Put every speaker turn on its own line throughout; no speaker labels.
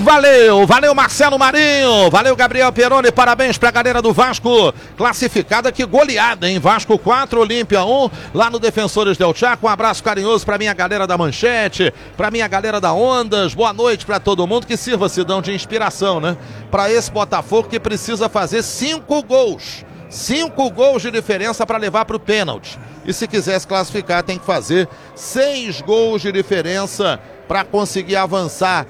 Valeu Marcelo Marinho, valeu Gabriel Peroni, parabéns pra galera do Vasco, classificada, que goleada, hein? Vasco 4, Olímpia 1, lá no Defensores del Chaco. Um abraço carinhoso pra minha galera da Manchete, pra minha galera da Ondas, boa noite pra todo mundo, que sirva, Sidão, de inspiração, né? Pra esse Botafogo que precisa fazer 5 gols. 5 gols de diferença para levar para o pênalti. E se quiser se classificar, tem que fazer 6 gols de diferença para conseguir avançar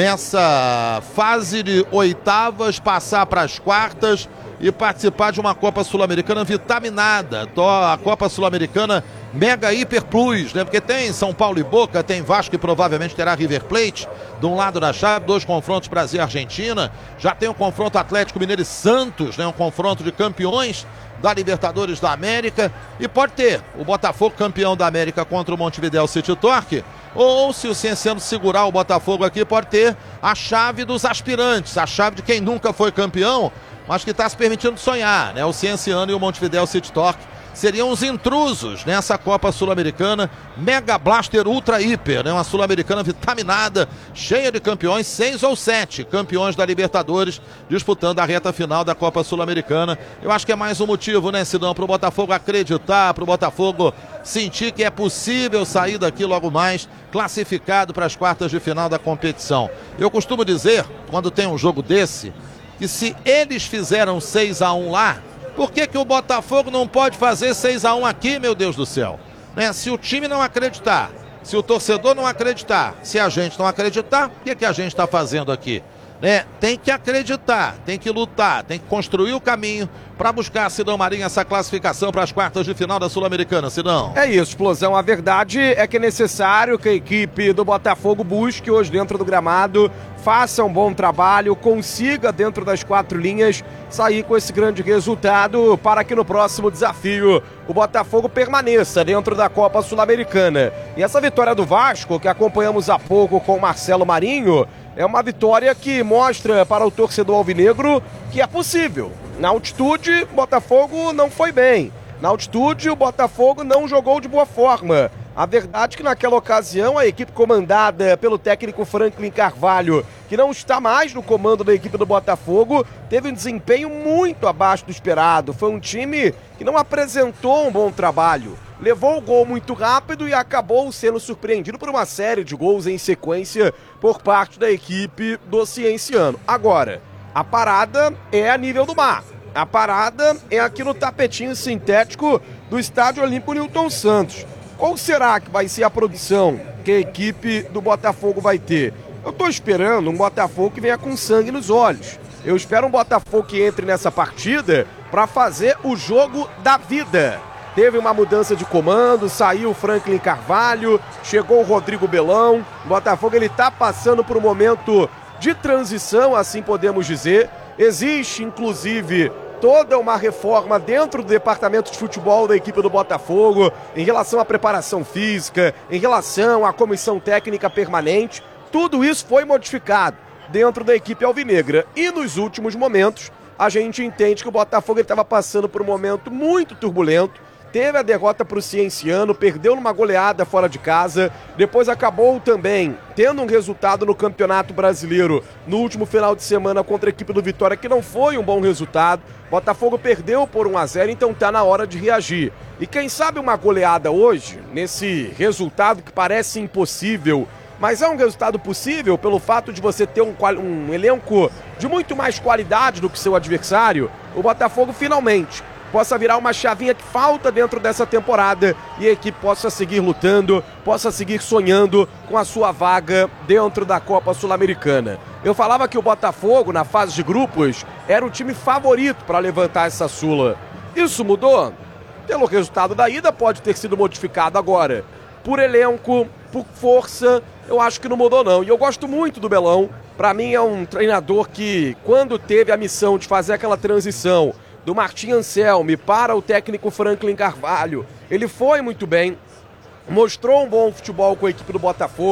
nessa fase de oitavas, passar para as quartas e participar de uma Copa Sul-Americana vitaminada. A Copa Sul-Americana Mega Hiper Plus, né? Porque tem São Paulo e Boca, tem Vasco e provavelmente terá River Plate de um lado da chave, 2 confrontos Brasil e Argentina, já tem um confronto Atlético Mineiro e Santos, né? Um confronto de campeões da Libertadores da América, e pode ter o Botafogo campeão da América contra o Montevideo City Torque, ou se o Cienciano segurar o Botafogo aqui, pode ter a chave dos aspirantes, a chave de quem nunca foi campeão, mas que está se permitindo sonhar, né? O Cienciano e o Montevideo City Torque seriam os intrusos nessa Copa Sul-Americana Mega Blaster Ultra Hiper, né? Uma Sul-Americana vitaminada, cheia de campeões, 6 ou 7 campeões da Libertadores, disputando a reta final da Copa Sul-Americana. Eu acho que é mais um motivo, né, Sidão, para o Botafogo acreditar, para o Botafogo sentir que é possível sair daqui logo mais classificado para as quartas de final da competição. Eu costumo dizer, quando tem um jogo desse, que se eles fizeram 6-1 lá, por que o Botafogo não pode fazer 6-1 aqui, meu Deus do céu? Né? Se o time não acreditar, se o torcedor não acreditar, se a gente não acreditar, o que a gente está fazendo aqui? Né? Tem que acreditar, tem que lutar, tem que construir o caminho para buscar, Sidão Marinho, essa classificação para as quartas de final da Sul-Americana, Sidão.
É isso, Explosão. A verdade é que é necessário que a equipe do Botafogo busque hoje dentro do gramado, faça um bom trabalho, consiga dentro das 4 linhas sair com esse grande resultado para que no próximo desafio o Botafogo permaneça dentro da Copa Sul-Americana. E essa vitória do Vasco, que acompanhamos há pouco com o Marcelo Marinho, é uma vitória que mostra para o torcedor alvinegro que é possível. Na altitude, o Botafogo não foi bem. Na altitude, o Botafogo não jogou de boa forma. A verdade é que naquela ocasião a equipe comandada pelo técnico Franklin Carvalho, que não está mais no comando da equipe do Botafogo, teve um desempenho muito abaixo do esperado. Foi um time que não apresentou um bom trabalho. Levou o gol muito rápido e acabou sendo surpreendido por uma série de gols em sequência por parte da equipe do Cienciano. Agora, a parada é a nível do mar. A parada é aqui no tapetinho sintético do Estádio Olímpico Newton Santos. Qual será que vai ser a produção que a equipe do Botafogo vai ter? Eu estou esperando um Botafogo que venha com sangue nos olhos. Eu espero um Botafogo que entre nessa partida para fazer o jogo da vida. Teve uma mudança de comando, saiu o Franklin Carvalho, chegou o Rodrigo Belão. O Botafogo está passando por um momento de transição, assim podemos dizer. Existe, inclusive, toda uma reforma dentro do departamento de futebol da equipe do Botafogo, em relação à preparação física, em relação à comissão técnica permanente. Tudo isso foi modificado dentro da equipe alvinegra. E nos últimos momentos, a gente entende que o Botafogo estava passando por um momento muito turbulento. Teve a derrota para o Cienciano, perdeu numa goleada fora de casa, depois acabou também tendo um resultado no Campeonato Brasileiro no último final de semana contra a equipe do Vitória, que não foi um bom resultado. Botafogo perdeu por 1-0, então tá na hora de reagir. E quem sabe uma goleada hoje, nesse resultado que parece impossível, mas é um resultado possível pelo fato de você ter um elenco de muito mais qualidade do que seu adversário, o Botafogo finalmente possa virar uma chavinha que falta dentro dessa temporada e a equipe possa seguir lutando, possa seguir sonhando com a sua vaga dentro da Copa Sul-Americana. Eu falava que o Botafogo, na fase de grupos, era o time favorito para levantar essa Sula. Isso mudou? Pelo resultado da ida pode ter sido modificado agora. Por elenco, por força, eu acho que não mudou não. E eu gosto muito do Belão. Para mim é um treinador que, quando teve a missão de fazer aquela transição do Martim Anselmi para o técnico Franklin Carvalho, ele foi muito bem, mostrou um bom futebol com a equipe do Botafogo,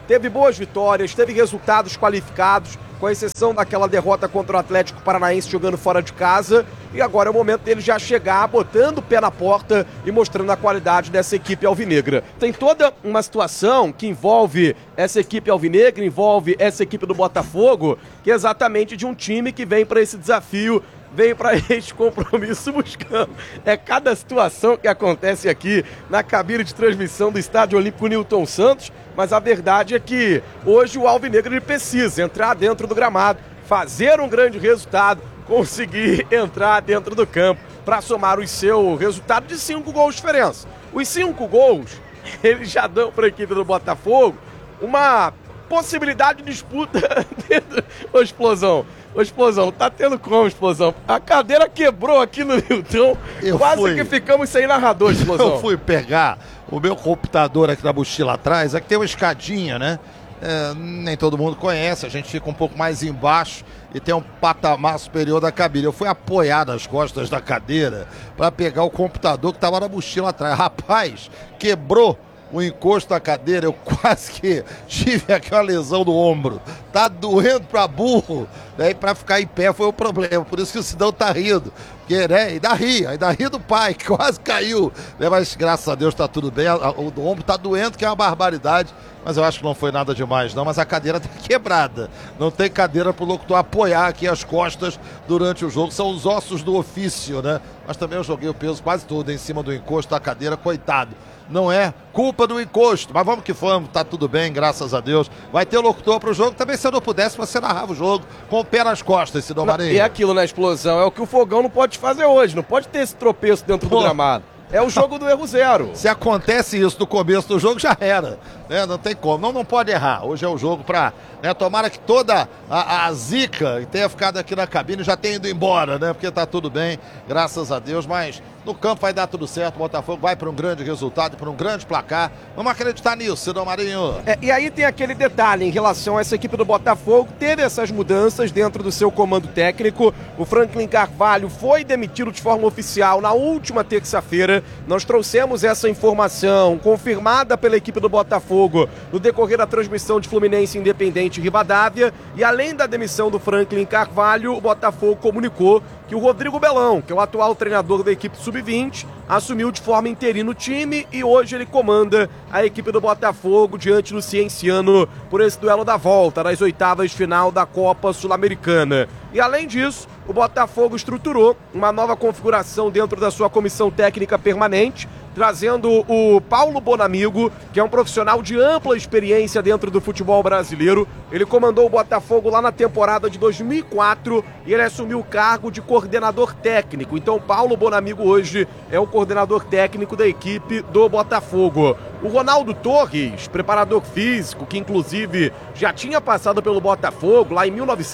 teve boas vitórias, teve resultados qualificados, com exceção daquela derrota contra o Atlético Paranaense jogando fora de casa, e agora é o momento dele já chegar botando o pé na porta e mostrando a qualidade dessa equipe alvinegra. Tem toda uma situação que envolve essa equipe alvinegra, envolve essa equipe do Botafogo, que é exatamente de um time que vem para esse desafio, veio para este compromisso buscando. É cada situação que acontece aqui na cabine de transmissão do Estádio Olímpico Newton Santos, mas a verdade é que hoje o alvinegro ele precisa entrar dentro do gramado, fazer um grande resultado, conseguir entrar dentro do campo para somar o seu resultado de 5 gols de diferença. Os 5 gols, eles já dão para a equipe do Botafogo uma possibilidade de disputa dentro. Ô, Explosão, tá tendo como, Explosão? A cadeira quebrou aqui no Newton, quase que ficamos sem narrador, Explosão.
Eu fui pegar o meu computador aqui na mochila atrás, aqui tem uma escadinha, né? Nem todo mundo conhece, a gente fica um pouco mais embaixo e tem um patamar superior da cabine. Eu fui apoiar nas costas da cadeira para pegar o computador que tava na mochila atrás. Rapaz, quebrou o encosto da cadeira, eu quase que tive aquela lesão no ombro. Tá doendo pra burro, né? E pra ficar em pé foi o problema, por isso que o Sidão tá rindo. Porque, né, ainda ri do pai, que quase caiu, né? Mas graças a Deus tá tudo bem, o ombro tá doendo, que é uma barbaridade, mas eu acho que não foi nada demais não, mas a cadeira tá quebrada. Não tem cadeira pro locutor apoiar aqui as costas durante o jogo, são os ossos do ofício, né? Mas também eu joguei o peso quase todo em cima do encosto da cadeira, coitado. Não é culpa do encosto, mas vamos que vamos, tá tudo bem, graças a Deus. Vai ter locutor pro jogo, também se eu não pudesse, você narrava o jogo com o pé nas costas, Sidão Marinho.
E é aquilo na Explosão, é o que o Fogão não pode fazer hoje, não pode ter esse tropeço dentro do gramado. É o jogo do erro zero.
Se acontece isso no começo do jogo, já era, né? Não tem como, não pode errar. Hoje é o jogo pra, né? Tomara que toda a zica que tenha ficado aqui na cabine já tenha ido embora, né? Porque tá tudo bem, graças a Deus, mas no campo vai dar tudo certo, o Botafogo vai para um grande resultado, para um grande placar. Vamos acreditar nisso, Sidão Marinho.
E aí tem aquele detalhe em relação a essa equipe do Botafogo, teve essas mudanças dentro do seu comando técnico. O Franklin Carvalho foi demitido de forma oficial na última terça-feira. Nós trouxemos essa informação confirmada pela equipe do Botafogo no decorrer da transmissão de Fluminense Independente Rivadavia. E além da demissão do Franklin Carvalho, o Botafogo comunicou que o Rodrigo Belão, que é o atual treinador da equipe sub-20, assumiu de forma interina o time e hoje ele comanda a equipe do Botafogo diante do Cienciano por esse duelo da volta das oitavas de final da Copa Sul-Americana. E além disso, o Botafogo estruturou uma nova configuração dentro da sua comissão técnica permanente, trazendo o Paulo Bonamigo, que é um profissional de ampla experiência dentro do futebol brasileiro. Ele comandou o Botafogo lá na temporada de 2004 e ele assumiu o cargo de coordenador técnico. Então, Paulo Bonamigo hoje é o coordenador técnico da equipe do Botafogo. O Ronaldo Torres, preparador físico, que inclusive já tinha passado pelo Botafogo lá em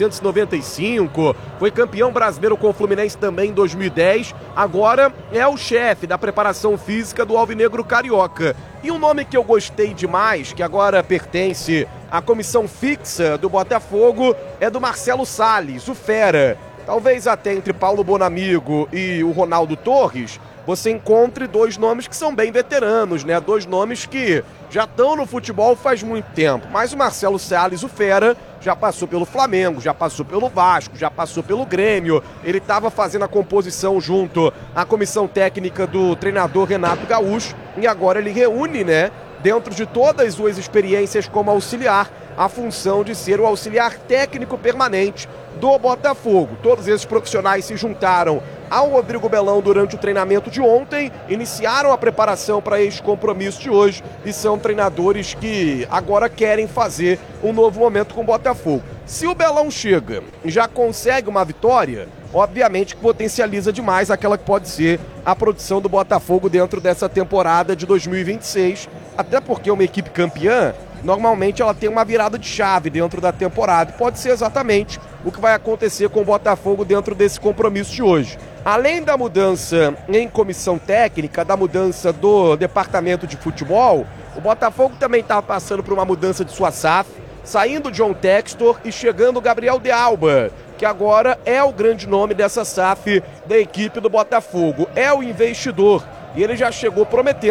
1995, foi campeão brasileiro com o Fluminense também em 2010, agora é o chefe da preparação física do Alvinegro Carioca. E um nome que eu gostei demais, que agora pertence à comissão fixa do Botafogo, é do Marcelo Salles, o Fera. Talvez até entre Paulo Bonamigo e o Ronaldo Torres, você encontre dois nomes que são bem veteranos, né? Dois nomes que já estão no futebol faz muito tempo. Mas o Marcelo Salles, o Fera, já passou pelo Flamengo, já passou pelo Vasco, já passou pelo Grêmio. Ele estava fazendo a composição junto à comissão técnica do treinador Renato Gaúcho. E agora ele reúne, né, dentro de todas as suas experiências como auxiliar, a função de ser o auxiliar técnico permanente do Botafogo. Todos esses profissionais se juntaram ao Rodrigo Belão durante o treinamento de ontem, iniciaram a preparação para este compromisso de hoje e são treinadores que agora querem fazer um novo momento com o Botafogo. Se o Belão chega e já consegue uma vitória, obviamente que potencializa demais aquela que pode ser a produção do Botafogo dentro dessa temporada de 2026, até porque uma equipe campeã, normalmente ela tem uma virada de chave dentro da temporada. Pode ser exatamente o que vai acontecer com o Botafogo dentro desse compromisso de hoje. Além da mudança em comissão técnica, da mudança do departamento de futebol, o Botafogo também está passando por uma mudança de sua SAF, saindo John Textor e chegando o Gabriel de Alba, que agora é o grande nome dessa SAF da equipe do Botafogo. É o investidor. E ele já chegou prometendo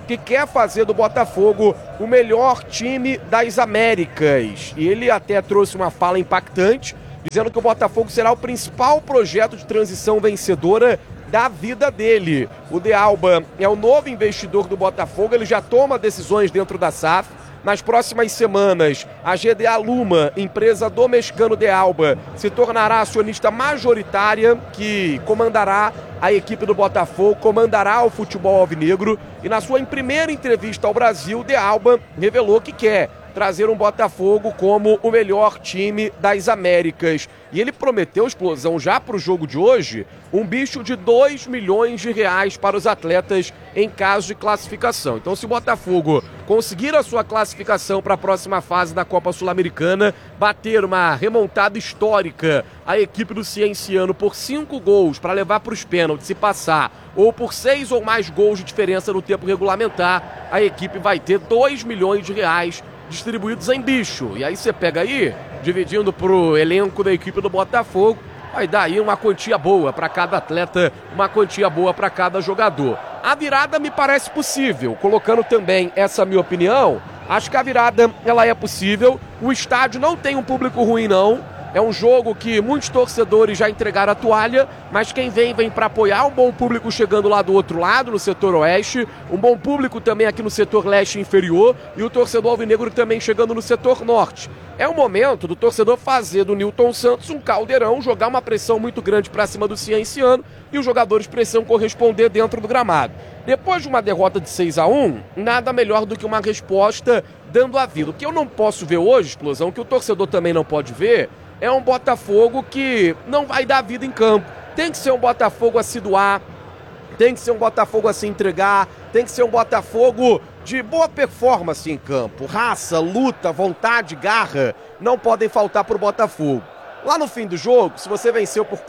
que quer fazer do Botafogo o melhor time das Américas. E ele até trouxe uma fala impactante, dizendo que o Botafogo será o principal projeto de transição vencedora da vida dele. O De Alba é o novo investidor do Botafogo, ele já toma decisões dentro da SAF. Nas próximas semanas, a GDA Luma, empresa do mexicano De Alba, se tornará acionista majoritária que comandará a equipe do Botafogo, comandará o futebol alvinegro. E na sua primeira entrevista ao Brasil, De Alba revelou que quer trazer um Botafogo como o melhor time das Américas. E ele prometeu, explosão, já para o jogo de hoje, um bicho de 2 milhões de reais para os atletas em caso de classificação. Então, se o Botafogo conseguir a sua classificação para a próxima fase da Copa Sul-Americana, bater uma remontada histórica a equipe do Cienciano por 5 gols para levar para os pênaltis e passar, ou por 6 ou mais gols de diferença no tempo regulamentar, a equipe vai ter 2 milhões de reais distribuídos em bicho. E aí você pega aí, dividindo pro elenco da equipe do Botafogo, vai dar aí uma quantia boa para cada atleta, uma quantia boa para cada jogador. A virada me parece possível, colocando também essa minha opinião, acho que a virada ela é possível, o estádio não tem um público ruim não, é um jogo que muitos torcedores já entregaram a toalha, mas quem vem para apoiar, um bom público chegando lá do outro lado, no setor oeste, um bom público também aqui no setor leste inferior e o torcedor alvinegro também chegando no setor norte. É o momento do torcedor fazer do Nilton Santos um caldeirão, jogar uma pressão muito grande para cima do Cienciano e os jogadores precisam corresponder dentro do gramado. Depois de uma derrota de 6-1, nada melhor do que uma resposta dando a vida. O que eu não posso ver hoje, explosão, que o torcedor também não pode ver, é um Botafogo que não vai dar vida em campo. Tem que ser um Botafogo a se doar, tem que ser um Botafogo a se entregar, tem que ser um Botafogo de boa performance em campo. Raça, luta, vontade, garra não podem faltar para o Botafogo. Lá no fim do jogo, se você venceu por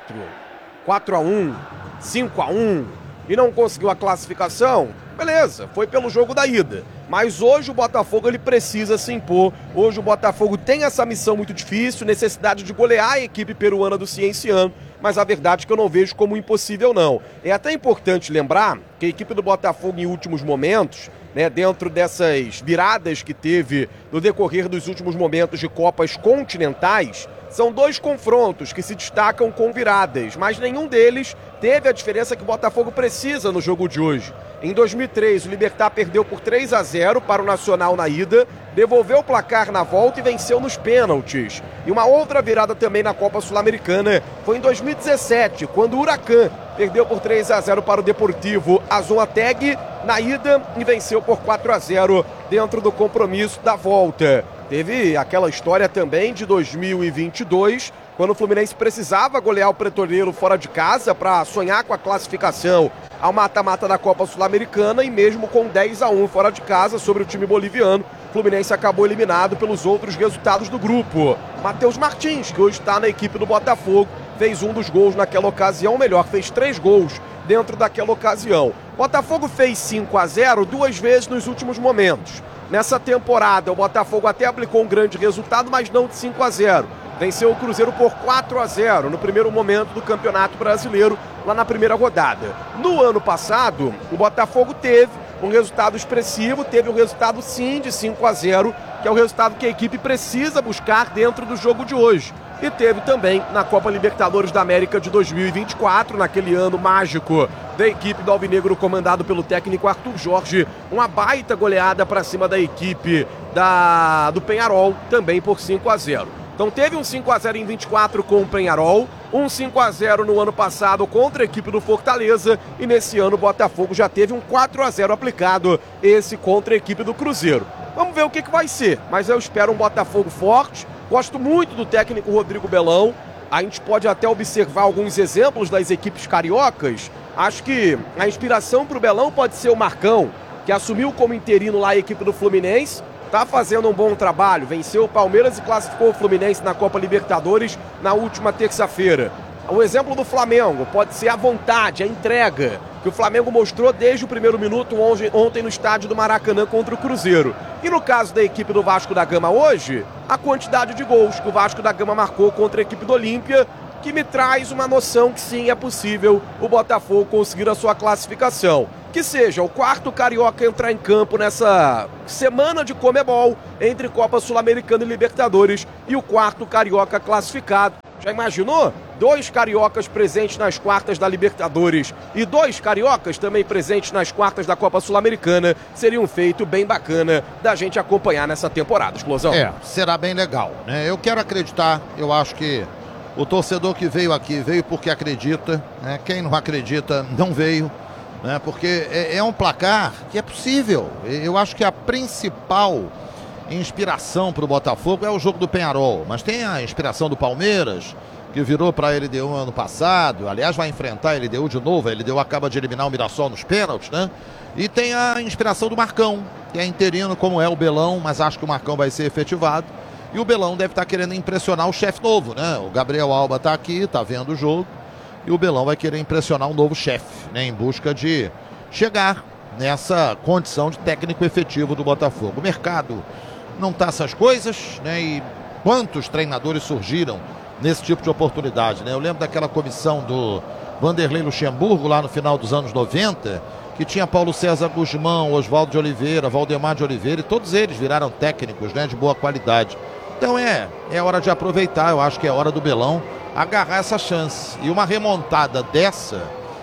4-1, 5-1 e não conseguiu a classificação, beleza, foi pelo jogo da ida. Mas hoje o Botafogo ele precisa se impor. Hoje o Botafogo tem essa missão muito difícil, necessidade de golear a equipe peruana do Cienciano. Mas a verdade é que eu não vejo como impossível não. É até importante lembrar que a equipe do Botafogo em últimos momentos, né, dentro dessas viradas que teve no decorrer dos últimos momentos de Copas continentais, são 2 confrontos que se destacam com viradas, mas nenhum deles teve a diferença que o Botafogo precisa no jogo de hoje. Em 2003, o Libertad perdeu por 3-0 para o Nacional na ida, devolveu o placar na volta e venceu nos pênaltis. E uma outra virada também na Copa Sul-Americana foi em 2017, quando o Huracan perdeu por 3-0 para o Deportivo Azul-Ateg na ida e venceu por 4-0 dentro do compromisso da volta. Teve aquela história também de 2022, quando o Fluminense precisava golear o Petroleiro fora de casa para sonhar com a classificação ao mata-mata da Copa Sul-Americana e mesmo com 10-1 fora de casa sobre o time boliviano, o Fluminense acabou eliminado pelos outros resultados do grupo. Matheus Martins, que hoje está na equipe do Botafogo, fez um dos gols naquela ocasião, ou melhor, fez 3 gols dentro daquela ocasião. Botafogo fez 5-0 2 vezes nos últimos momentos. Nessa temporada, o Botafogo até aplicou um grande resultado, mas não de 5-0. Venceu o Cruzeiro por 4-0 no primeiro momento do Campeonato Brasileiro, lá na primeira rodada. No ano passado, o Botafogo teve um resultado expressivo, teve um resultado sim de 5-0, que é o resultado que a equipe precisa buscar dentro do jogo de hoje. E teve também na Copa Libertadores da América de 2024, naquele ano mágico da equipe do Alvinegro comandado pelo técnico Arthur Jorge, uma baita goleada para cima da equipe do Peñarol, também por 5-0. Então teve um 5-0 em 24 com o Peñarol, um 5-0 no ano passado contra a equipe do Fortaleza e nesse ano o Botafogo já teve um 4-0 aplicado, esse contra a equipe do Cruzeiro. Vamos ver o que vai ser, mas eu espero um Botafogo forte. Gosto muito do técnico Rodrigo Belão. A gente pode até observar alguns exemplos das equipes cariocas. Acho que a inspiração para o Belão pode ser o Marcão, que assumiu como interino lá a equipe do Fluminense. Está fazendo um bom trabalho, venceu o Palmeiras e classificou o Fluminense na Copa Libertadores na última terça-feira. O exemplo do Flamengo pode ser a vontade, a entrega que o Flamengo mostrou desde o primeiro minuto ontem no estádio do Maracanã contra o Cruzeiro. E no caso da equipe do Vasco da Gama hoje, a quantidade de gols que o Vasco da Gama marcou contra a equipe do Olímpia, que me traz uma noção que sim, é possível o Botafogo conseguir a sua classificação. que seja o quarto carioca a entrar em campo nessa semana de Conmebol entre Copa Sul-Americana e Libertadores e o quarto carioca classificado. Já imaginou? 2 cariocas presentes nas quartas da Libertadores e 2 cariocas também presentes nas quartas da Copa Sul-Americana. Seria um feito bem bacana da gente acompanhar nessa temporada, Explosão.
Será bem legal, né? Eu quero acreditar, eu acho que o torcedor que veio aqui veio porque acredita, né? Quem não acredita não veio, né? Porque é um placar que é possível. Eu acho que a principal inspiração para o Botafogo é o jogo do Peñarol, mas tem a inspiração do Palmeiras, que virou para a LDU ano passado, aliás vai enfrentar a LDU de novo, a LDU acaba de eliminar o Mirassol nos pênaltis, né? E tem a inspiração do Marcão, que é interino como é o Belão, mas acho que o Marcão vai ser efetivado, e o Belão deve estar querendo impressionar o chefe novo, né? O Gabriel Alba está aqui, está vendo o jogo, e o Belão vai querer impressionar um novo chefe, né? Em busca de chegar nessa condição de técnico efetivo do Botafogo. O mercado não tá essas coisas, né? E quantos treinadores surgiram nesse tipo de oportunidade, né? Eu lembro daquela comissão do Vanderlei Luxemburgo lá no final dos anos 90, que tinha Paulo César Guzmão, Oswaldo de Oliveira, Valdemar de Oliveira, e todos eles viraram técnicos, né? De boa qualidade. Então é hora de aproveitar, eu acho que é hora do Belão agarrar essa chance. E uma remontada dessa,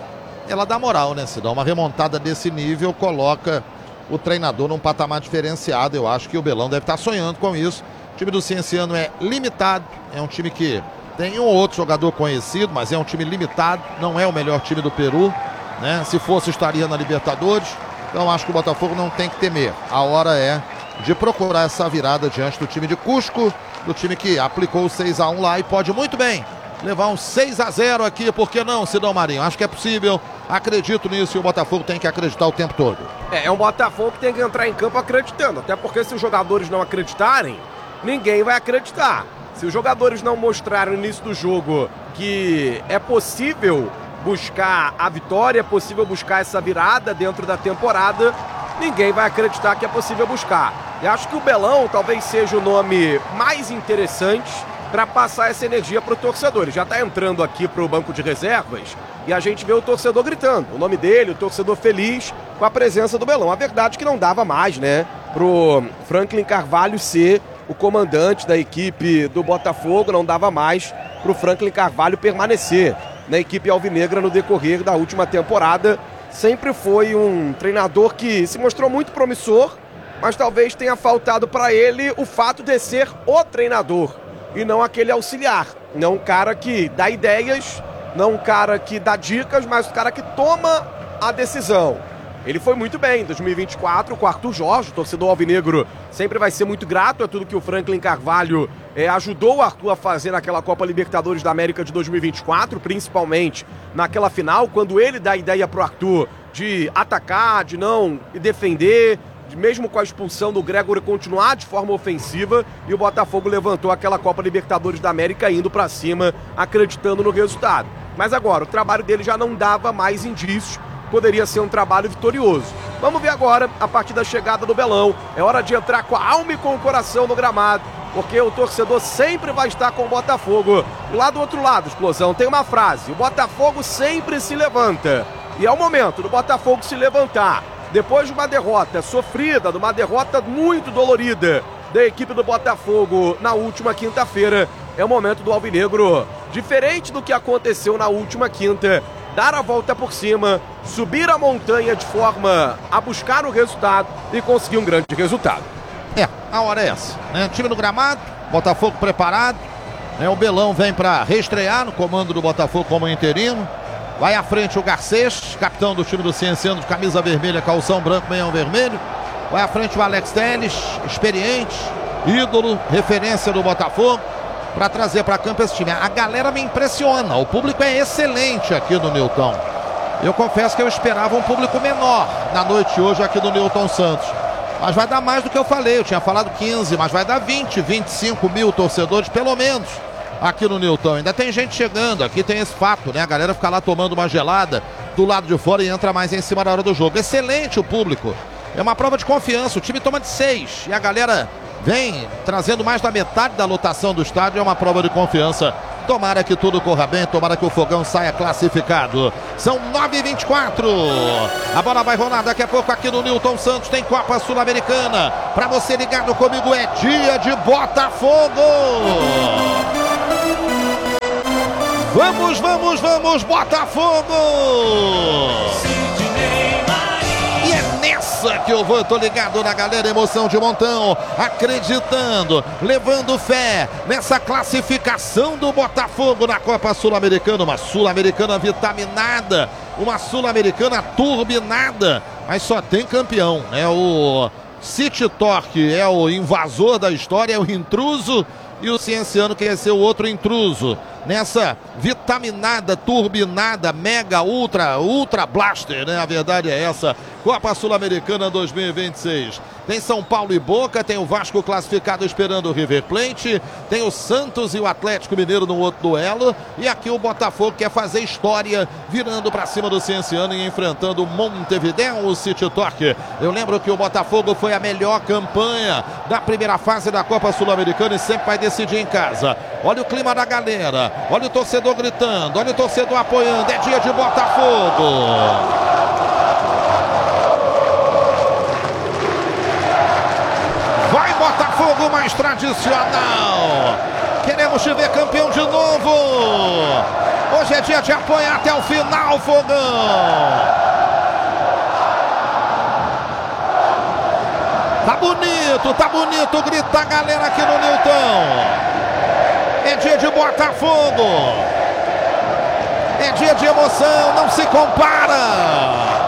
ela dá moral, né, Sidão? Uma remontada desse nível coloca o treinador num patamar diferenciado. Eu acho que o Belão deve estar sonhando com isso. O time do Cienciano é limitado, é um time que tem um ou outro jogador conhecido, mas é um time limitado, não é o melhor time do Peru, né? Se fosse, estaria na Libertadores. Então acho que o Botafogo não tem que temer. A hora é de procurar essa virada diante do time de Cusco, do time que aplicou o 6-1 lá e pode muito bem levar um 6-0 aqui, por que não, Sidão Marinho? Acho que é possível, acredito nisso e o Botafogo tem que acreditar o tempo todo.
É um Botafogo que tem que entrar em campo acreditando, até porque se os jogadores não acreditarem, ninguém vai acreditar. Se os jogadores não mostrarem no início do jogo que é possível buscar a vitória, é possível buscar essa virada dentro da temporada, ninguém vai acreditar que é possível buscar. E acho que o Belão talvez seja o nome mais interessante para passar essa energia para o torcedor. Ele já está entrando aqui para o banco de reservas e a gente vê o torcedor gritando o nome dele, o torcedor feliz com a presença do Belão. A verdade é que não dava mais, né, pro Franklin Carvalho ser o comandante da equipe do Botafogo, não dava mais pro Franklin Carvalho permanecer na equipe alvinegra no decorrer da última temporada. Sempre foi um treinador que se mostrou muito promissor, mas talvez tenha faltado para ele o fato de ser o treinador e não aquele auxiliar, não um cara que dá ideias, não um cara que dá dicas, mas um cara que toma a decisão. Ele foi muito bem em 2024 com o Arthur Jorge, o torcedor alvinegro sempre vai ser muito grato a tudo que o Franklin Carvalho ajudou o Arthur a fazer naquela Copa Libertadores da América de 2024, principalmente naquela final, quando ele dá ideia pro Arthur de atacar, de não defender, mesmo com a expulsão do Gregory continuar de forma ofensiva, e o Botafogo levantou aquela Copa Libertadores da América indo pra cima, acreditando no resultado. Mas agora, o trabalho dele já não dava mais indícios, poderia ser um trabalho vitorioso. Vamos ver agora, a partir da chegada do Belão, é hora de entrar com a alma e com o coração no gramado, porque o torcedor sempre vai estar com o Botafogo. E lá do outro lado, Explosão, tem uma frase: o Botafogo sempre se levanta. E é o momento do Botafogo se levantar. Depois de uma derrota sofrida, de uma derrota muito dolorida da equipe do Botafogo na última quinta-feira, é o momento do alvinegro, diferente do que aconteceu na última quinta, dar a volta por cima, subir a montanha de forma a buscar o resultado e conseguir um grande resultado.
A hora é essa, né? Time no gramado, Botafogo preparado, né? O Belão vem para reestrear no comando do Botafogo como interino. Vai à frente o Garcês, capitão do time do Cienciano, de camisa vermelha, calção branco, meião vermelho. Vai à frente o Alex Telles, experiente, ídolo, referência do Botafogo, para trazer para campo esse time. A galera me impressiona, o público é excelente aqui no Newton. Eu confesso que eu esperava um público menor na noite de hoje aqui no Newton Santos. Mas vai dar mais do que eu falei, eu tinha falado 15, mas vai dar 20, 25 mil torcedores, pelo menos, aqui no Newton. Ainda tem gente chegando, aqui tem esse fato, né? A galera fica lá tomando uma gelada do lado de fora e entra mais em cima na hora do jogo. Excelente o público, é uma prova de confiança, o time toma de 6 e a galera vem trazendo mais da metade da lotação do estádio, é uma prova de confiança Tomara que tudo corra bem, tomara que o Fogão saia classificado. São 9h24. A bola vai rolar daqui a pouco aqui no Newton Santos. Tem Copa Sul-Americana. Para você ligado comigo, é dia de Botafogo. Vamos, vamos, vamos, Botafogo! E é nessa que eu vou, tô ligado na galera, emoção de montão, acreditando, levando fé nessa classificação do Botafogo na Copa Sul-Americana, uma Sul-Americana vitaminada, uma Sul-Americana turbinada, mas só tem campeão, né? O City Torque é o invasor da história, é o intruso, e o Cienciano quer ser o outro intruso. Nessa vitaminada, turbinada, mega, ultra blaster, né? A verdade é essa. Copa Sul-Americana 2026. Tem São Paulo e Boca, tem o Vasco classificado esperando o River Plate, tem o Santos e o Atlético Mineiro no outro duelo, e aqui o Botafogo quer fazer história, virando para cima do Cienciano e enfrentando o Montevideo, o City Torque. Eu lembro que o Botafogo foi a melhor campanha da primeira fase da Copa Sul-Americana e sempre vai decidir em casa. Olha o clima da galera, olha o torcedor gritando, olha o torcedor apoiando, é dia de Botafogo. Vai Botafogo mais tradicional. Queremos te ver campeão de novo. Hoje é dia de apoiar até o final, Fogão. Tá bonito, grita a galera aqui no Newton. É dia de Botafogo. É dia de emoção, não se compara.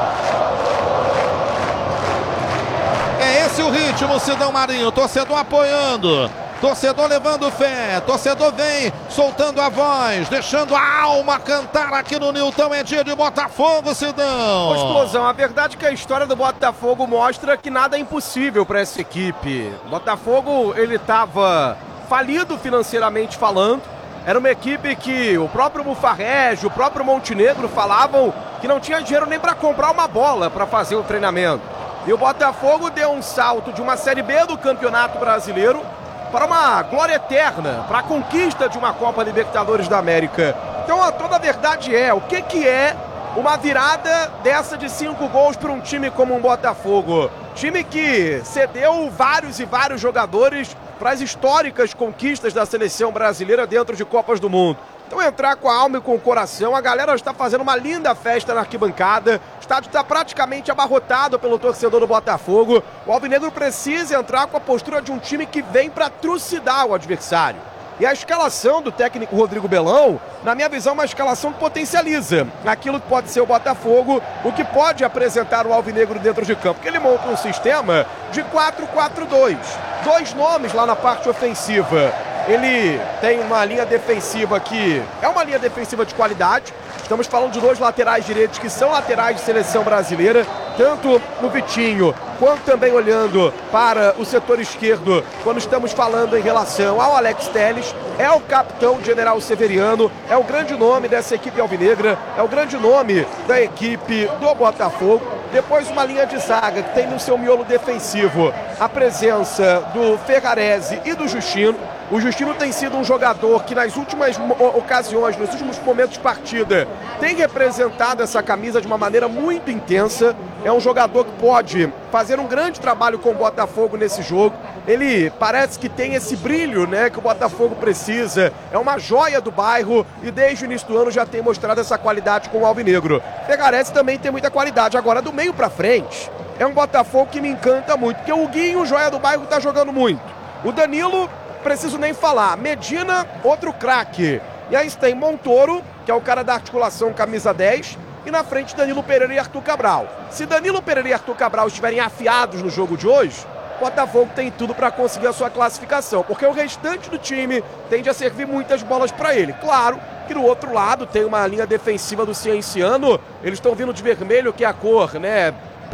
É esse o ritmo, Sidão Marinho, torcedor apoiando, torcedor levando fé, torcedor vem soltando a voz, deixando a alma cantar aqui no Newton. É dia de Botafogo, Sidão.
Ô, Explosão, a verdade é que a história do Botafogo mostra que nada é impossível para essa equipe. O Botafogo, ele estava falido financeiramente falando, era uma equipe que o próprio Mufarrege, o próprio Montenegro falavam que não tinha dinheiro nem para comprar uma bola para fazer o treinamento. E o Botafogo deu um salto de uma Série B do Campeonato Brasileiro para uma glória eterna, para a conquista de uma Copa Libertadores da América. Então, toda a verdade é, o que é uma virada dessa de 5 gols para um time como um Botafogo? Time que cedeu vários e vários jogadores para as históricas conquistas da seleção brasileira dentro de Copas do Mundo. Então entrar com a alma e com o coração, a galera está fazendo uma linda festa na arquibancada, o estádio está praticamente abarrotado pelo torcedor do Botafogo. O Alvinegro precisa entrar com a postura de um time que vem para trucidar o adversário. E a escalação do técnico Rodrigo Belão, na minha visão, é uma escalação que potencializa aquilo que pode ser o Botafogo, o que pode apresentar o Alvinegro dentro de campo. Porque ele monta um sistema de 4-4-2, 2 nomes lá na parte ofensiva. Ele tem uma linha defensiva que é uma linha defensiva de qualidade. Estamos falando de 2 laterais direitos que são laterais de seleção brasileira, tanto no Vitinho, quanto também olhando para o setor esquerdo, quando estamos falando em relação ao Alex Telles. É o capitão General Severiano, é o grande nome dessa equipe alvinegra, é o grande nome da equipe do Botafogo. Depois uma linha de zaga que tem no seu miolo defensivo a presença do Ferrarese e do Justino. O Justino tem sido um jogador que nas últimas ocasiões, nos últimos momentos de partida, tem representado essa camisa de uma maneira muito intensa. É um jogador que pode fazer um grande trabalho com o Botafogo nesse jogo. Ele parece que tem esse brilho, né, que o Botafogo precisa. É uma joia do bairro e desde o início do ano já tem mostrado essa qualidade com o Alvinegro. Ferrarese também tem muita qualidade. Agora, do meio pra frente, é um Botafogo que me encanta muito, porque o Guinho, joia do bairro, tá jogando muito. O Danilo, preciso nem falar. Medina, outro craque. E aí tem Montoro, que é o cara da articulação camisa 10, e na frente Danilo Pereira e Arthur Cabral. Se Danilo Pereira e Arthur Cabral estiverem afiados no jogo de hoje, o Botafogo tem tudo para conseguir a sua classificação, porque o restante do time tende a servir muitas bolas para ele. Claro que do outro lado tem uma linha defensiva do Cienciano, eles estão vindo de vermelho, que é a cor, né,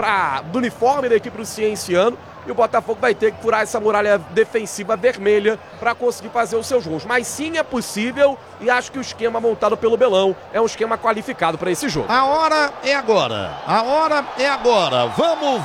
do uniforme da equipe do Cienciano, e o Botafogo vai ter que furar essa muralha defensiva vermelha para conseguir fazer os seus gols. Mas sim, é possível, e acho que o esquema montado pelo Belão é um esquema qualificado para esse jogo.
A hora é agora. A hora é agora. Vamos,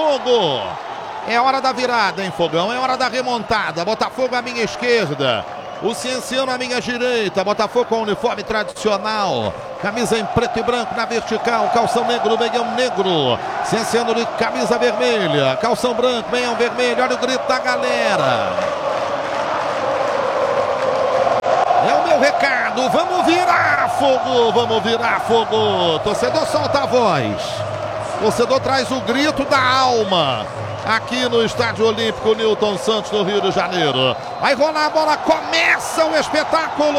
Botafogo! É hora da virada, hein, Fogão? É hora da remontada. Botafogo à minha esquerda. O Cienciano à minha direita. Botafogo com uniforme tradicional. Camisa em preto e branco na vertical. Calção negro, meião negro. Cienciano de camisa vermelha. Calção branco, meião vermelho. Olha o grito da galera. É o meu recado. Vamos virar fogo. Vamos virar fogo. Torcedor, solta a voz. Torcedor traz o grito da alma. Aqui no Estádio Olímpico Newton Santos, no Rio de Janeiro. Vai rolar a bola, começa o espetáculo!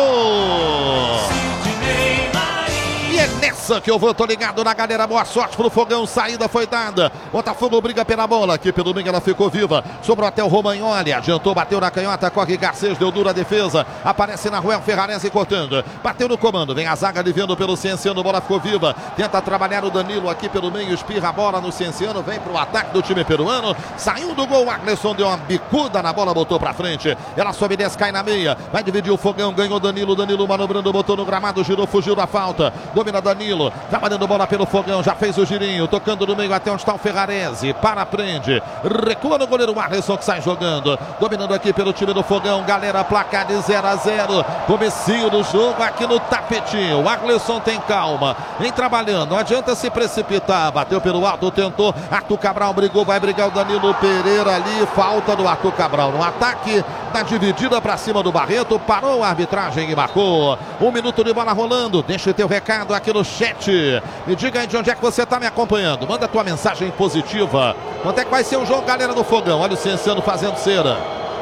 E é nessa que eu vou, tô ligado na galera. Boa sorte pro Fogão, saída foi dada. Botafogo briga pela bola, aqui pelo domingo ela ficou viva. Sobrou até o Romagnoli, adiantou, bateu na canhota, corre Garcês, deu dura a defesa. Aparece na rua o Ferrarese cortando. Bateu no comando, vem a zaga aliviando pelo Cienciano, bola ficou viva. Tenta trabalhar o Danilo aqui pelo meio, espirra a bola no Cienciano, vem pro ataque do time peruano. Saiu do gol, o Agleson deu uma bicuda na bola, botou pra frente. Ela sobe e desce, cai na meia. Vai dividir o Fogão, ganhou Danilo manobrando, botou no gramado, girou, fugiu da falta. Domina Danilo, trabalhando bola pelo Fogão, já fez o girinho, tocando no meio até onde está o Ferrarese, prende, recua no goleiro Arleson que sai jogando, dominando aqui pelo time do Fogão, galera, placar de 0-0, comecinho do jogo aqui no tapetinho, o Arleson tem calma, vem trabalhando, não adianta se precipitar, bateu pelo alto, tentou, Arthur Cabral brigou, vai brigar o Danilo Pereira ali, falta do Arthur Cabral no ataque, na dividida para cima do Barreto, parou a arbitragem e marcou, 1 minuto de bola rolando, deixa o teu recado aqui no chat, me diga aí de onde é que você está me acompanhando, manda tua mensagem positiva, quanto é que vai ser o jogo, galera do Fogão, olha o Cienciano fazendo cera,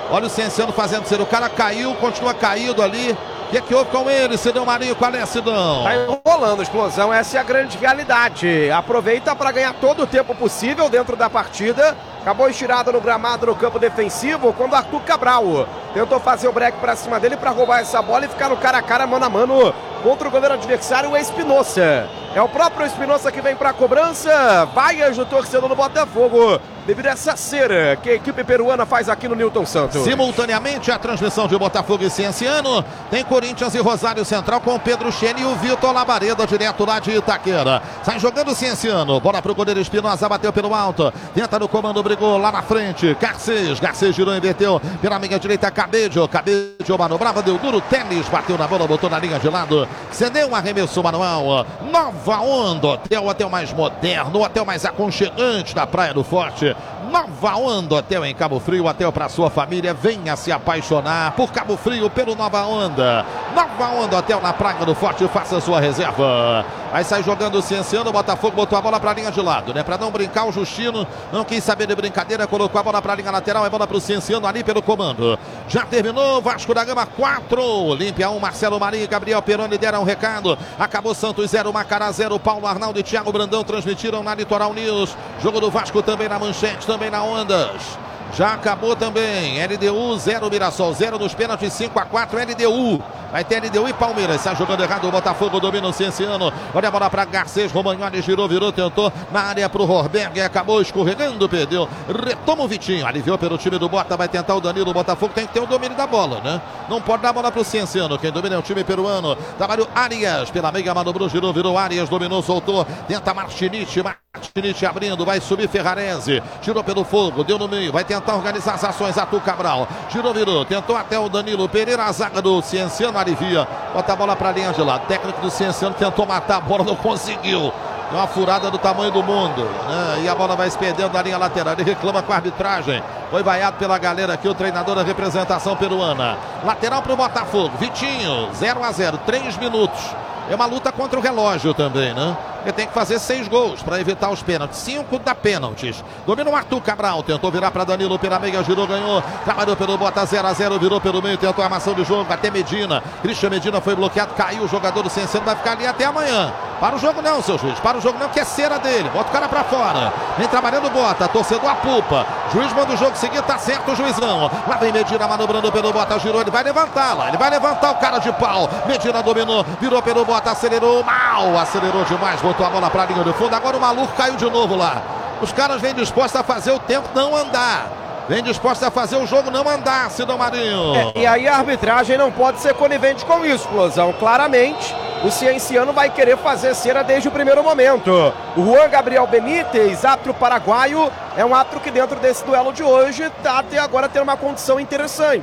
o cara caiu, continua caído ali, o que houve com ele, Sidão Marinho, qual é, Sidão?
Tá enrolando a explosão, essa é a grande realidade, aproveita para ganhar todo o tempo possível dentro da partida, acabou estirado no gramado no campo defensivo, quando Arthur Cabral tentou fazer o break para cima dele para roubar essa bola e ficar no cara a cara, mano a mano, contra o goleiro adversário, o Espinosa. É o próprio Espinosa que vem para a cobrança, vaias do torcedor do Botafogo, devido a essa cera que a equipe peruana faz aqui no Newton Santos.
Simultaneamente a transmissão de Botafogo e Cienciano, tem Corinthians e Rosário Central com Pedro Chene e o Vitor Labareda, direto lá de Itaquera. Sai jogando o Cienciano, bola pro goleiro Espinosa, bateu pelo alto, tenta no comando, brigou lá na frente, Garcês girou, inverteu, pela meia direita, Cabello manobrava, deu duro, Teles bateu na bola, botou na linha de lado, cedeu um arremesso manual, Nova Onda, hotel mais moderno, hotel mais aconchegante da Praia do Forte, Nova Onda, hotel em Cabo Frio, hotel para sua família, venha se apaixonar por Cabo Frio, pelo Nova Onda, hotel na Praia do Forte, faça sua reserva. Aí sai jogando o Cienciano, o Botafogo botou a bola para a linha de lado, né? Para não brincar, o Justino não quis saber de brincadeira, colocou a bola para a linha lateral, é bola para o Cienciano ali pelo comando. Já terminou, Vasco da Gama 4, Olímpia 1, Marcelo Marinho e Gabriel Peroni deram um recado. Acabou Santos 0, Macará 0, Paulo Arnaldo e Thiago Brandão transmitiram na Litoral News. Jogo do Vasco também na manchete, também na Ondas. Já acabou também, LDU 0, Mirassol 0 nos pênaltis, 5-4, LDU. Vai ter LDU e Palmeiras, sai jogando errado, o Botafogo domina o Cienciano. Olha a bola para Garcês, Romagnoli girou, virou, tentou na área para o Rorberg, acabou escorregando, perdeu. Retoma o Vitinho, aliviou pelo time do Bota, vai tentar o Danilo, o Botafogo tem que ter o domínio da bola, né? Não pode dar a bola para o Cienciano, quem domina é o time peruano. Trabalho Arias, pela meia, manobrou, girou, virou Arias, dominou, soltou, tenta Martinite abrindo, vai subir Ferrarese, tirou pelo fogo, deu no meio, vai tentar organizar as ações, Arthur Cabral, girou, virou, tentou até o Danilo Pereira, a zaga do Cienciano alivia, bota a bola para a linha de lá, técnico do Cienciano tentou matar a bola, não conseguiu, é uma furada do tamanho do mundo, né? E a bola vai se perdendo na linha lateral, ele reclama com a arbitragem, foi vaiado pela galera aqui, o treinador da representação peruana, lateral para o Botafogo, Vitinho, 0-0, 3 minutos, é uma luta contra o relógio também, né? Ele tem que fazer 6 gols para evitar os pênaltis. 5 dá pênaltis. Domina o Arthur Cabral. Tentou virar para Danilo pela meia. Girou, ganhou. Trabalhou pelo Bota 0-0. Virou pelo meio. Tentou a armação de jogo. Até Medina. Christian Medina foi bloqueado. Caiu o jogador do Cienciano. Vai ficar ali até amanhã. Para o jogo não, seu juiz. Para o jogo não, que é cera dele. Bota o cara para fora. Vem trabalhando o Bota. Torcedor a pupa. Juiz manda o jogo seguir. Tá certo o juizão. Lá vem Medina manobrando pelo Bota. Girou. Ele vai levantá-la. Ele vai levantar o cara de pau. Medina dominou. Virou pelo Bota. Acelerou mal. Acelerou demais. Botou a bola para a linha de fundo, agora o maluco caiu de novo lá. Os caras vêm dispostos a fazer o tempo não andar. Vem dispostos a fazer o jogo não andar, Sidão Marinho.
E aí a arbitragem não pode ser conivente com isso, explosão. Claramente, o Cienciano vai querer fazer cera desde o primeiro momento. O Juan Gabriel Benítez, árbitro paraguaio, é um árbitro que dentro desse duelo de hoje está até agora tendo uma condição interessante.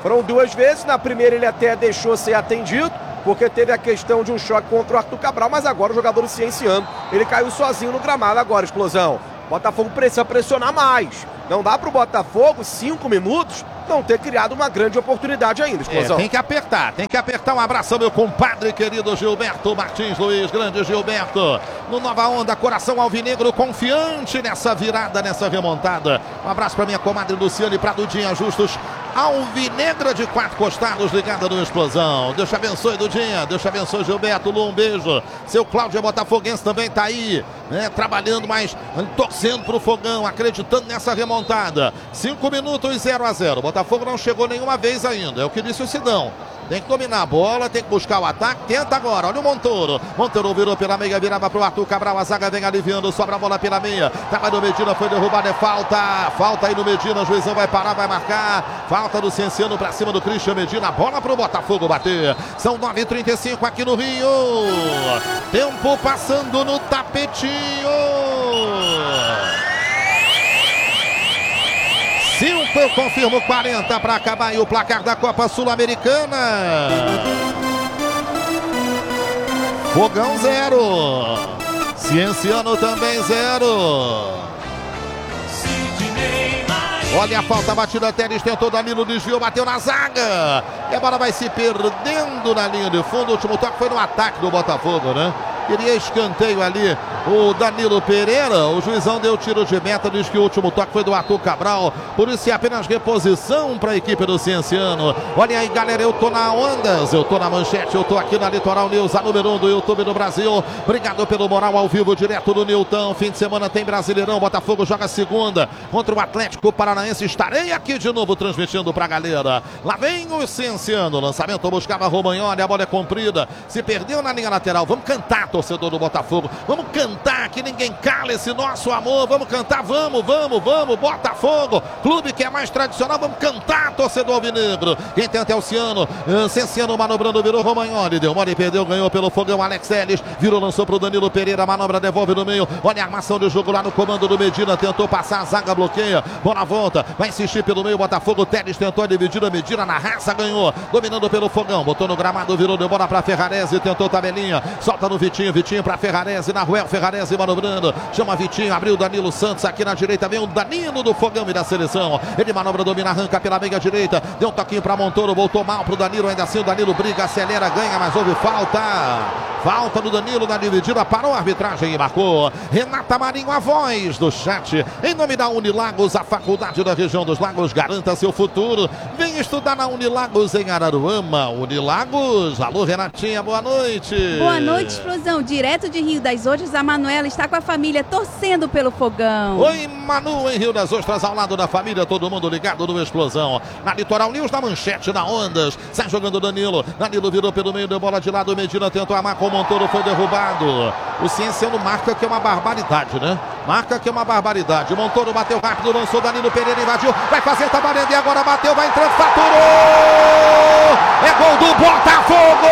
Foram 2 vezes, na primeira ele até deixou ser atendido, porque teve a questão de um choque contra o Arthur Cabral, mas agora o jogador Cienciano, ele caiu sozinho no gramado agora, Explosão. Botafogo precisa pressionar mais. Não dá pro Botafogo, 5 minutos, não ter criado uma grande oportunidade ainda, Explosão.
Tem que apertar. Um abraço ao meu compadre querido Gilberto Martins Luiz, grande Gilberto. No Nova Onda, coração alvinegro confiante nessa virada, nessa remontada. Um abraço pra minha comadre Luciane Pradudinha Justus, alvinegra de 4 costados, ligada no Explosão. Deus te abençoe, Dudinha. Deus te abençoe, Gilberto. Lu, um beijo. Seu Cláudio Botafoguense também tá aí, né? Trabalhando, mas torcendo pro Fogão, acreditando nessa remontada. 5 minutos, 0-0. Botafogo não chegou nenhuma vez ainda. É o que disse o Sidão. Tem que dominar a bola, tem que buscar o ataque. Tenta agora, olha o Montoro. Montoro virou pela meia, virava pro Arthur Cabral. A zaga vem aliviando, sobra a bola pela meia. Tava no Medina, foi derrubado, é falta. Falta aí no Medina, o juizão vai parar, vai marcar. Falta do Cienciano pra cima do Christian Medina. Bola pro Botafogo bater. São 9h35 aqui no Rio. Tempo passando no tapetinho. 5, eu confirmo 40 para acabar aí o placar da Copa Sul-Americana. Fogão 0. Cienciano também 0. Olha a falta batida, Teres tentou, Danilo desviou, bateu na zaga. E a bola vai se perdendo na linha de fundo. O último toque foi no ataque do Botafogo, né? Queria escanteio ali o Danilo Pereira. O juizão deu tiro de meta, diz que o último toque foi do Arthur Cabral. Por isso é apenas reposição para a equipe do Cienciano. Olha aí, galera, eu tô na Ondas, eu tô na Manchete, eu tô aqui na Litoral News, a número 1 do YouTube do Brasil. Obrigado pelo moral ao vivo, direto do Nilton. Fim de semana tem Brasileirão, Botafogo joga segunda contra o Atlético Paranaense. Estarei aqui de novo transmitindo pra galera. Lá vem o Cienciano, lançamento buscava Romagnoli, a bola é comprida, se perdeu na linha lateral. Vamos cantar, torcedor do Botafogo, vamos cantar, que ninguém cala esse nosso amor, vamos cantar, vamos, Botafogo, clube que é mais tradicional, vamos cantar, torcedor alvinegro. Quem tenta é o Ciano, Cienciano manobrando, virou Romagnoli, deu mole, perdeu, ganhou pelo Fogão, Alex Telles, virou, lançou pro Danilo Pereira, manobra, devolve no meio, olha a armação de jogo lá no comando do Medina, tentou passar, a zaga bloqueia, bola volta, vai insistir pelo meio, Botafogo, Telles tentou dividir, a Medina na raça, ganhou, dominando pelo Fogão, botou no gramado, virou, deu bola pra Ferrarese, tentou tabelinha, solta no Vitinho para Ferrarese, na Ruel, Ferrarese manobrando, chama Vitinho, abriu Danilo Santos, aqui na direita vem o Danilo do Fogão e da seleção, ele manobra, domina, arranca pela meia direita, deu um toquinho para Montoro, voltou mal pro Danilo, ainda assim o Danilo briga, acelera, ganha, mas houve falta do Danilo na dividida, parou a arbitragem e marcou. Renata Marinho, a voz do chat, em nome da Unilagos, a faculdade da região dos Lagos, garanta seu futuro, vem estudar na Unilagos em Araruama. Unilagos, alô Renatinha, boa noite.
Boa noite, Explosão, direto de Rio das Ostras, a Manuela está com a família torcendo pelo Fogão.
Oi, Manu, em Rio das Ostras, ao lado da família, todo mundo ligado no Explosão. Na Litoral News, na Manchete, na Ondas, sai jogando Danilo virou pelo meio, deu bola de lado, Medina tentou amar com o Montoro, foi derrubado. O Cienciano marca que é uma barbaridade, né? Marca que é uma barbaridade. O Montoro bateu rápido, lançou, Danilo Pereira invadiu, vai fazer, tá valendo e agora bateu, vai entrando, faturou! É gol do Botafogo!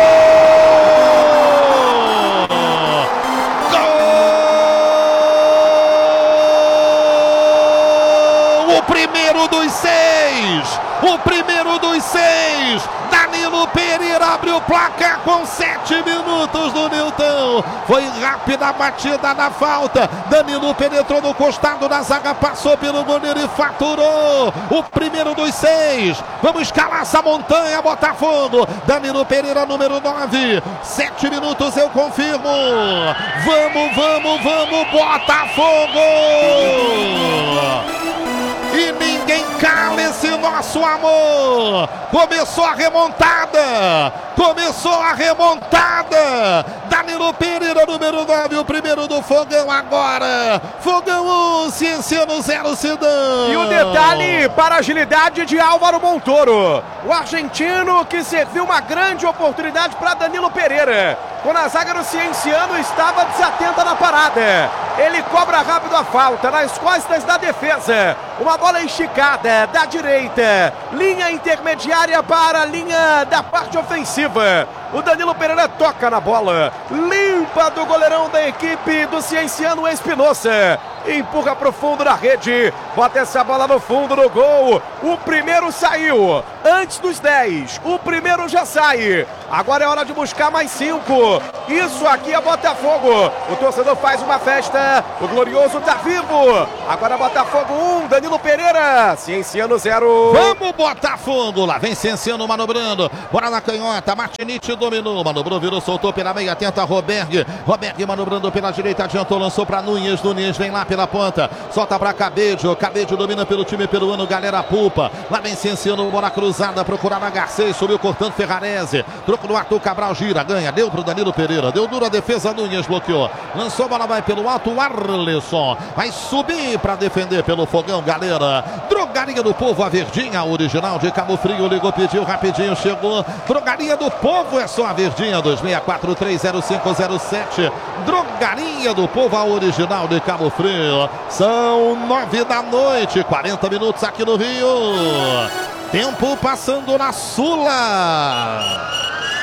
O primeiro dos seis, Danilo Pereira abriu o placar com 7 minutos do Nilton, foi rápida a batida na falta, Danilo penetrou no costado da zaga, passou pelo goleiro e faturou, o primeiro dos seis, vamos escalar essa montanha, Botafogo, Danilo Pereira número 9, 7 minutos eu confirmo, vamos Botafogo! E ninguém cala esse nosso amor. Começou a remontada. Danilo Pereira, número 9, o primeiro do Fogão agora. Fogão 1, Cienciano 0, Sidão.
E o detalhe para a agilidade de Álvaro Montoro. O argentino que serviu uma grande oportunidade para Danilo Pereira. Quando a zaga do Cienciano estava desatenta na parada. Ele cobra rápido a falta nas costas da defesa. Uma bola esticada da direita. Linha intermediária para a linha da parte ofensiva. O Danilo Pereira toca na bola. Limpa do goleirão da equipe do Cienciano Espinosa. empurra pro fundo da rede, bota essa bola no fundo do gol. O primeiro saiu antes dos 10, o primeiro já sai. Agora é hora de buscar mais 5. Isso aqui é Botafogo. O torcedor faz uma festa, o Glorioso tá vivo. Agora Botafogo 1, Danilo Pereira, Cienciano 0.
Vamos Botafogo, lá vem Cienciano manobrando, bora na canhota, Martinite dominou, manobrou, virou, soltou pela meia, tenta Roberg manobrando pela direita, adiantou, lançou pra Nunes vem lá pela ponta, solta pra Cabedio domina pelo time peruano, galera pulpa, lá vem Cienciano, bola cruzada, procurava Garcês, subiu cortando Ferrarese, troco do Arthur Cabral, gira, ganha, deu pro Danilo Pereira, deu dura a defesa, Nunes bloqueou, lançou, bola vai pelo alto, Arleson, vai subir pra defender pelo fogão, galera, Drogaria do Povo, a verdinha original de Cabo Frio, ligou, pediu, rapidinho, chegou, Drogaria do Povo, é só a verdinha, 26430507, Drogaria do Povo, a original de Cabo Frio, são 9 da noite, 40 minutos aqui no Rio, tempo passando na Sula.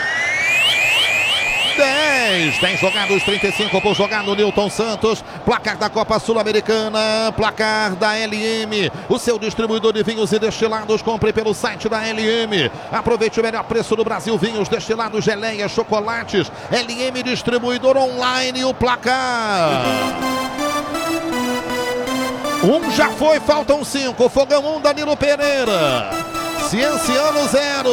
10 jogados, 35 por jogar no Newton Santos, placar da Copa Sul-Americana, placar da LM, o seu distribuidor de vinhos e destilados, compre pelo site da LM, aproveite o melhor preço do Brasil, vinhos, destilados, geleias, chocolates, LM distribuidor online, o placar. 1 já foi, faltam 5, Fogão 1, Danilo Pereira, Cienciano 0.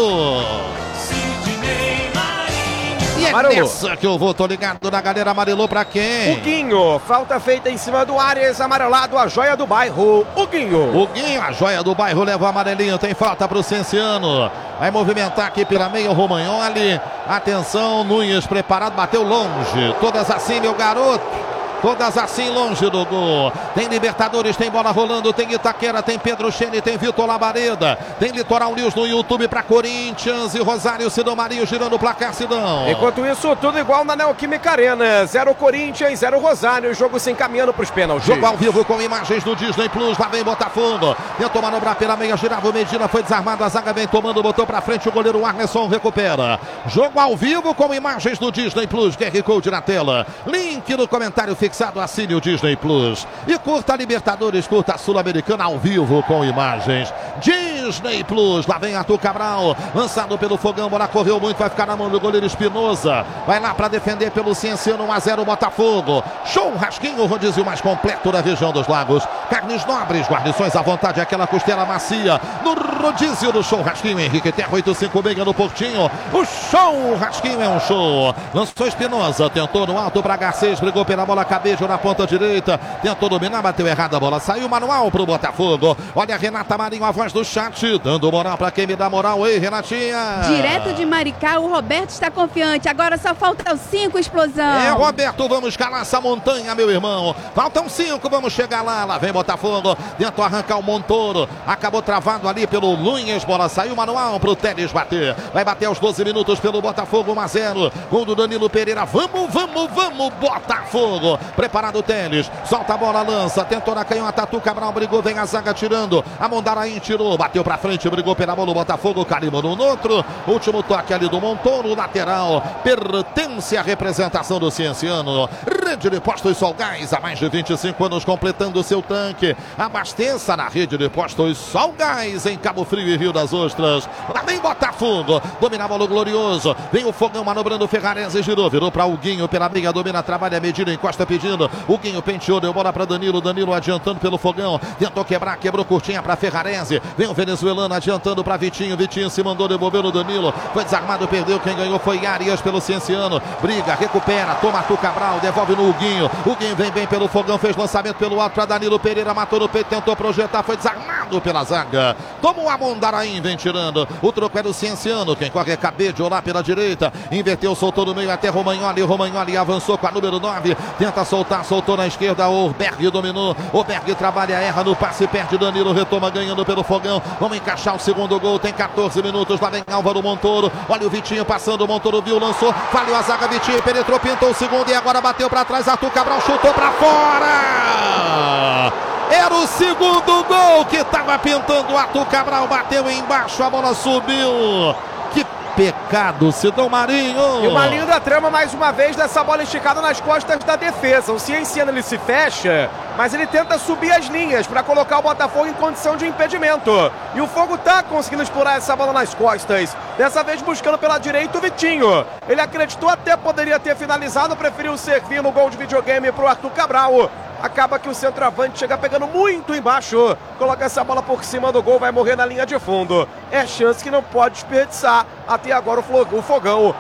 E é nessa que eu vou, tô ligado na galera, amarelou pra quem?
O Guinho, falta feita em cima do Ares, amarelado, a joia do bairro, o Guinho,
a joia do bairro, leva o amarelinho, tem falta pro Cienciano, vai movimentar aqui pela meia o Romagnoli, atenção, Nunes preparado, bateu longe, todas assim meu garoto. Todas assim longe do gol. Tem Libertadores, tem bola rolando, tem Itaquera, tem Pedro Chene, tem Vitor Labareda, tem Litoral News no YouTube para Corinthians e Rosário, Sidão Marinho girando o placar, Sidão.
Enquanto isso, tudo igual na Neoquímica Arena. 0 Corinthians, 0 Rosário, jogo se encaminhando para os pênaltis.
Jogo ao vivo com imagens do Disney Plus, lá vem Botafogo. Tentou manobrar pela meia, girava o Medina, foi desarmado, a zaga vem tomando, botou para frente, o goleiro Arneson recupera. Jogo ao vivo com imagens do Disney Plus, QR Code na tela. Link no comentário fixado, assine o Disney Plus e curta a Libertadores, curta a Sul-Americana ao vivo com imagens. Disney Plus, lá vem Arthur Cabral, lançado pelo Fogão, bola correu muito, vai ficar na mão do goleiro Espinosa, vai lá para defender pelo Cienciano, 1-0 Botafogo. Churrasquinho, rodízio mais completo da região dos Lagos, carnes nobres, guarnições à vontade, aquela costela macia, no rodízio do Churrasquinho, Henrique Terra 856 no Portinho, o Churrasquinho é um show, lançou Espinosa, tentou no alto para Garcês, brigou pela bola, Cabejo na ponta direita, tentou dominar, bateu errado a bola, saiu manual pro Botafogo. Olha a Renata Marinho, a voz do chat, dando moral pra quem me dá moral. Ei, Renatinha!
Direto de Maricá, o Roberto está confiante, agora só faltam 5, explosão.
É, Roberto, vamos escalar essa montanha, meu irmão. Faltam 5, vamos chegar lá. Lá vem Botafogo, tentou arrancar o Montoro, acabou travado ali pelo Lunhas, bola saiu manual pro Teles bater. Vai bater aos 12 minutos pelo Botafogo, 1-0. Gol do Danilo Pereira, vamos, Botafogo. Preparado o Teles, solta a bola, lança, tentou na canhota, Arthur Cabral brigou, vem a zaga tirando, a Mondarain tirou, bateu pra frente, brigou pela bola, o Botafogo carimbou no outro, último toque ali do Montoro, lateral, pertence à representação do Cienciano. Rede de Postos Sol Gás, há mais de 25 anos completando seu tanque, abasteça na Rede de Postos Sol Gás, em Cabo Frio e Rio das Ostras. Lá vem Botafogo, domina a bola glorioso, vem o Fogão manobrando, Ferrarese girou, virou pra Huguinho, pela meia, domina, trabalha, Medina, encosta pedindo, o Guinho penteou, deu bola para Danilo, Danilo adiantando pelo Fogão, tentou quebrar, quebrou curtinha para Ferrarese, vem o venezuelano adiantando para Vitinho, Vitinho se mandou, devolveu no Danilo, foi desarmado, perdeu, quem ganhou foi Arias pelo Cienciano, briga, recupera, toma Arthur Cabral, devolve no Huguinho, Huguinho vem bem pelo Fogão, fez lançamento pelo alto para Danilo Pereira, matou no peito, tentou projetar, foi desarmado pela zaga, toma o Amondarain, vem tirando, o troco é do Cienciano, quem corre é Cabedio lá pela direita, inverteu, soltou no meio até Romagnoli, Romagnoli avançou com a número 9, tenta soltar, soltou na esquerda, o Berg dominou, o Berg trabalha, erra no passe, perde Danilo, retoma ganhando pelo Fogão, vamos encaixar o segundo gol, tem 14 minutos, lá vem Álvaro Montoro, olha o Vitinho passando, o Montoro viu, lançou, falhou a zaga, Vitinho penetrou, pintou o segundo e agora bateu para trás, Arthur Cabral chutou para fora! Era o segundo gol que estava pintando, o Arthur Cabral bateu embaixo, a bola subiu. Que pecado, Sidão Marinho.
E uma linda trama mais uma vez dessa bola esticada nas costas da defesa. O Cienciano ele se fecha, mas ele tenta subir as linhas para colocar o Botafogo em condição de impedimento. E o Fogo tá conseguindo explorar essa bola nas costas. Dessa vez buscando pela direita o Vitinho. Ele acreditou até poderia ter finalizado, preferiu servir no gol de videogame pro Arthur Cabral. Acaba que o centroavante chega pegando muito embaixo. Coloca essa bola por cima do gol, vai morrer na linha de fundo. É chance que não pode desperdiçar. Até agora o Fogão